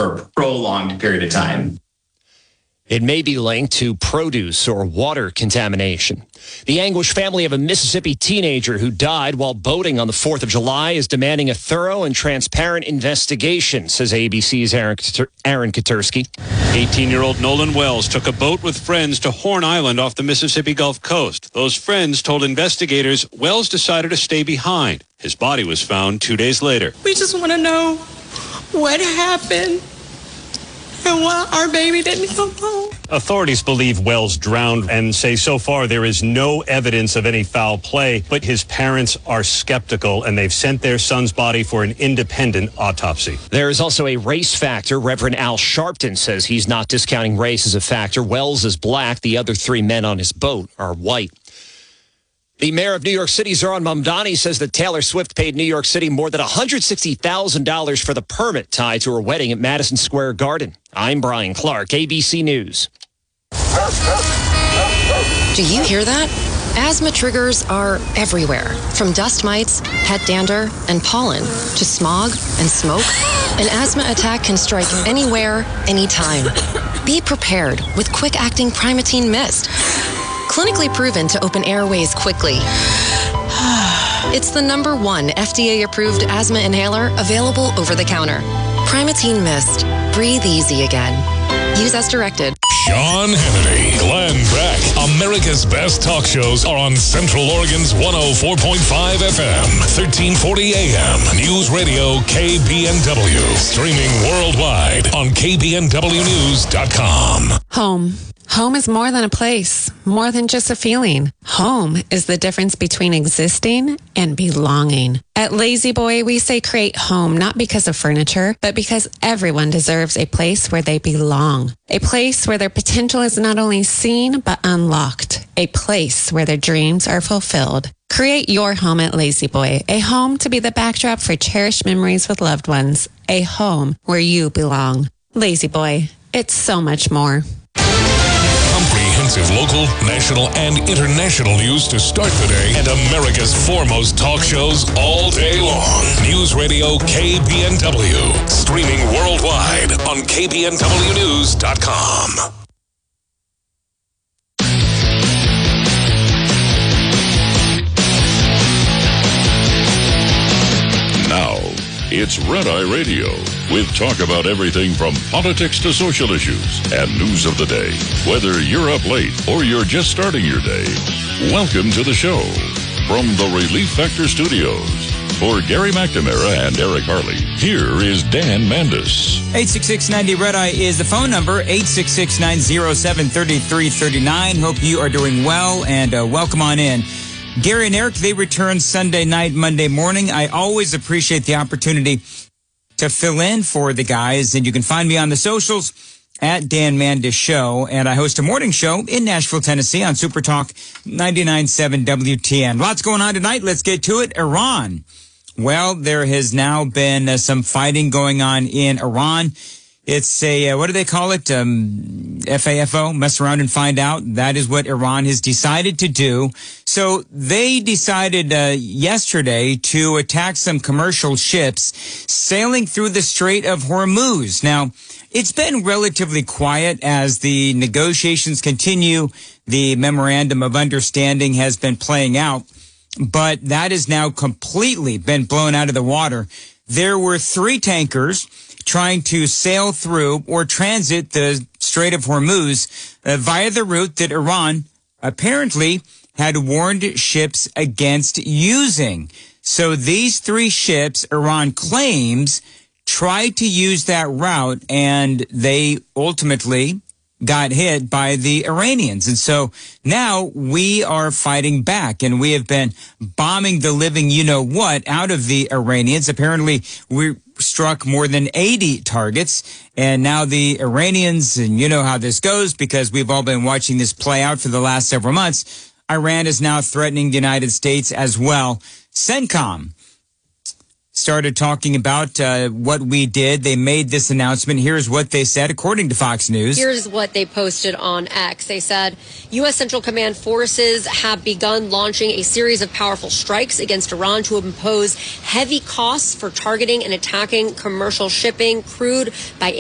for a prolonged period of time. It may be linked to produce or water contamination. The Anguish family of a Mississippi teenager who died while boating on the 4th of July is demanding a thorough and transparent investigation, says ABC's Aaron Katersky. 18-year-old Nolan Wells took a boat with friends to Horn Island off the Mississippi Gulf Coast. Those friends told investigators Wells decided to stay behind. His body was found 2 days later. We just want to know what happened and why our baby didn't come home. Authorities believe Wells drowned and say so far there is no evidence of any foul play, but his parents are skeptical and they've sent their son's body for an independent autopsy. There is also a race factor. Reverend Al Sharpton says he's not discounting race as a factor. Wells is black. The other 3 men on his boat are white. The mayor of New York City, Zohran Mamdani, says that Taylor Swift paid New York City more than $160,000 for the permit tied to her wedding at Madison Square Garden. I'm Brian Clark, ABC News. Do you hear that? Asthma triggers are everywhere, from dust mites, pet dander, and pollen, to smog and smoke. An asthma attack can strike anywhere, anytime. Be prepared with quick-acting Primatene Mist. Clinically proven to open airways quickly. It's the #1 FDA-approved asthma inhaler available over the counter. Primatene Mist. Breathe easy again. Use as directed. Sean Hannity, Glenn Beck. America's best talk shows are on Central Oregon's 104.5 FM, 1340 AM. News Radio KBNW. Streaming worldwide on KBNWnews.com. Home. Home is more than a place, more than just a feeling. Home is the difference between existing and belonging. At Lazy Boy, we say create home not because of furniture, but because everyone deserves a place where they belong. A place where their potential is not only seen, but unlocked. A place where their dreams are fulfilled. Create your home at Lazy Boy, a home to be the backdrop for cherished memories with loved ones. A home where you belong. Lazy Boy, it's so much more. Local, national, and international news to start the day, and America's foremost talk shows all day long. News Radio KBNW. Streaming worldwide on KBNWnews.com. Now, it's Red Eye Radio, with talk about everything from politics to social issues and news of the day. Whether you're up late or you're just starting your day, welcome to the show. From the Relief Factor Studios, for Gary McNamara and Eric Harley, here is Dan Mandis. 866-90 Red Eye is the phone number, 866-907-3339. Hope you are doing well, and welcome on in. Gary and Eric, they return Sunday night, Monday morning. I always appreciate the opportunity to fill in for the guys, and you can find me on the socials at Dan Mandis Show, and I host a morning show in Nashville, Tennessee on Super Talk 99.7 WTN. Lots going on tonight. Let's get to it. Iran. Well, there has now been some fighting going on in Iran. It's a, what do they call it? FAFO, mess around and find out. That is what Iran has decided to do. So they decided yesterday to attack some commercial ships sailing through the Strait of Hormuz. Now, it's been relatively quiet as the negotiations continue. The memorandum of understanding has been playing out, but that has now completely been blown out of the water. There were 3 tankers trying to sail through or transit the Strait of Hormuz via the route that Iran apparently had warned ships against using. So these 3 ships, Iran claims, tried to use that route, and they ultimately got hit by the Iranians. And so now we are fighting back, and we have been bombing the living you-know-what out of the Iranians. Apparently, we struck more than 80 targets, and now the Iranians, and you know how this goes because we've all been watching this play out for the last several months, Iran is now threatening the United States as well. CENTCOM started talking about what we did. They made this announcement. Here's what they said, according to Fox News. Here's what they posted on X. They said, U.S. Central Command forces have begun launching a series of powerful strikes against Iran to impose heavy costs for targeting and attacking commercial shipping, crude by